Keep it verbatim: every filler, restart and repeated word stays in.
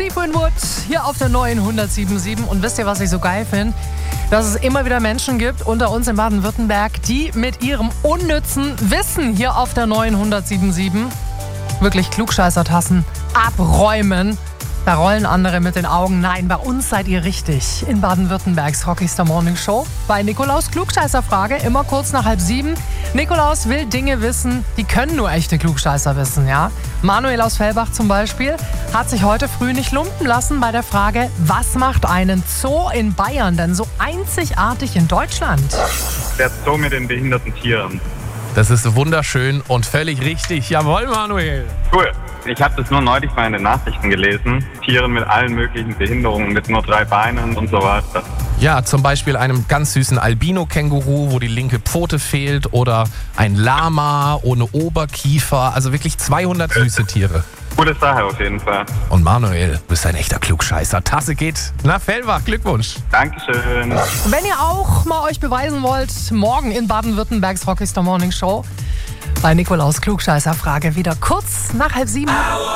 Steve Winwood hier auf der neuen hundertsieben Komma sieben. Und wisst ihr, was ich so geil finde? Dass es immer wieder Menschen gibt unter uns in Baden-Württemberg, die mit ihrem unnützen Wissen hier auf der neuen hundertsieben Komma sieben wirklich Klugscheißertassen abräumen. Da rollen andere mit den Augen. Nein, bei uns seid ihr richtig. In Baden-Württembergs Rocky Star Morning Show. Bei Nikolaus Klugscheißerfrage, immer kurz nach halb sieben. Nikolaus will Dinge wissen, die können nur echte Klugscheißer wissen, ja? Manuel aus Fellbach zum Beispiel hat sich heute früh nicht lumpen lassen bei der Frage, was macht einen Zoo in Bayern denn so einzigartig in Deutschland? Der Zoo mit den behinderten Tieren. Das ist wunderschön und völlig richtig. Jawohl, Manuel. Cool. Ich habe das nur neulich mal in den Nachrichten gelesen. Tiere mit allen möglichen Behinderungen, mit nur drei Beinen und so weiter. Ja, zum Beispiel einem ganz süßen Albino-Känguru, wo die linke Pfote fehlt, oder ein Lama ohne Oberkiefer. Also wirklich zweihundert süße Tiere. Gute Sache auf jeden Fall. Und Manuel, du bist ein echter Klugscheißer. Tasse geht nach Fellbach. Glückwunsch. Dankeschön. Wenn ihr auch mal euch beweisen wollt, morgen in Baden-Württembergs Rocky Star Morning Show bei Nikolaus Klugscheißerfrage wieder kurz nach halb sieben.